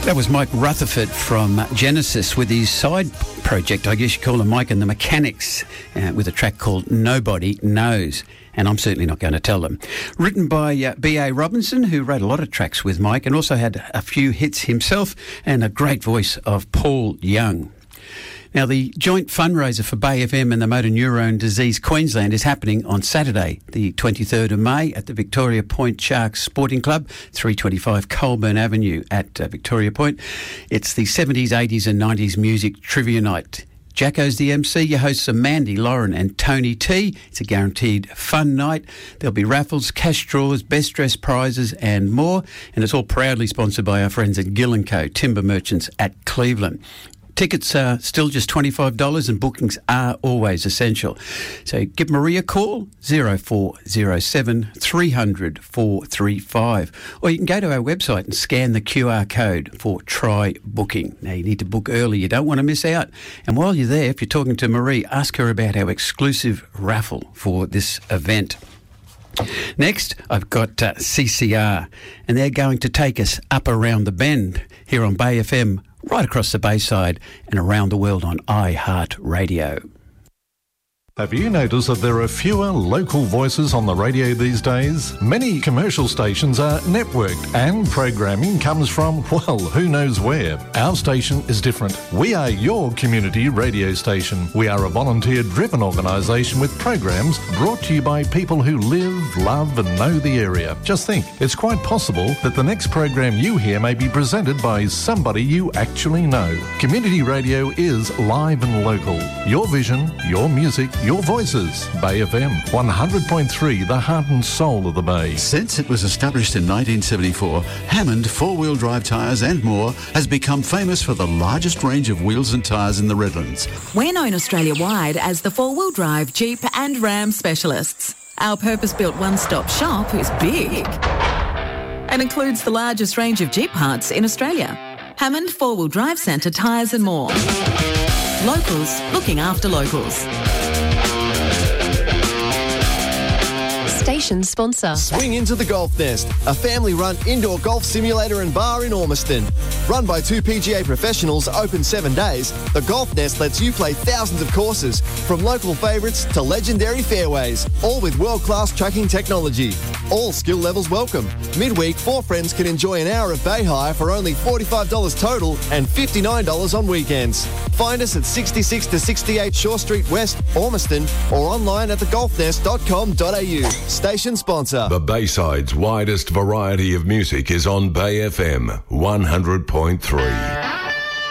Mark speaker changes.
Speaker 1: That was Mike Rutherford from Genesis with his side project, I guess you call him, Mike and the Mechanics, with a track called Nobody Knows. And I'm certainly not going to tell them. Written by B.A. Robinson, who wrote a lot of tracks with Mike and also had a few hits himself, and a great voice of Paul Young. Now, the joint fundraiser for Bay FM and the Motor Neurone Disease Queensland is happening on Saturday, the 23rd of May, at the Victoria Point Sharks Sporting Club, 325 Colburn Avenue at Victoria Point. It's the 70s, 80s and 90s music trivia night. Jacko's the MC. Your hosts are Mandy, Lauren and Tony T. It's a guaranteed fun night. There'll be raffles, cash draws, best dressed prizes and more. And it's all proudly sponsored by our friends at Gill & Co, Timber Merchants at Cleveland. Tickets are still just $25 and bookings are always essential. So give Maria a call, 0407 300 435. Or you can go to our website and scan the QR code for Try Booking. Now, you need to book early. You don't want to miss out. And while you're there, if you're talking to Marie, ask her about our exclusive raffle for this event. Next, I've got CCR, and they're going to take us up around the bend here on Bay FM, right across the Bayside and around the world on iHeartRadio.
Speaker 2: Have you noticed that there are fewer local voices on the radio these days? Many commercial stations are networked and programming comes from, well, who knows where. Our station is different. We are your community radio station. We are a volunteer-driven organisation with programs brought to you by people who live, love and know the area. Just think, it's quite possible that the next program you hear may be presented by somebody you actually know. Community radio is live and local. Your vision, your music, your voices. Bay FM 100.3, the heart and soul of the Bay.
Speaker 3: Since it was established in 1974, Hammond four-wheel drive tyres and more has become famous for the largest range of wheels and tyres in the Redlands.
Speaker 4: We're known Australia-wide as the four-wheel drive, Jeep and Ram specialists. Our purpose-built one-stop shop is big and includes the largest range of Jeep parts in Australia. Hammond Four-Wheel Drive Centre tyres and more. Locals looking after locals.
Speaker 5: Station sponsor.
Speaker 6: Swing into the Golf Nest, a family-run indoor golf simulator and bar in Ormiston. Run by two PGA professionals, open 7 days, the Golf Nest lets you play thousands of courses, from local favourites to legendary fairways, all with world-class tracking technology. All skill levels welcome. Midweek, 4 friends can enjoy an hour of bay hire for only $45 total and $59 on weekends. Find us at 66 to 68 Shore Street West, Ormiston, or online at thegolfnest.com.au. Station sponsor.
Speaker 7: The Bayside's widest variety of music is on Bay FM 100.3.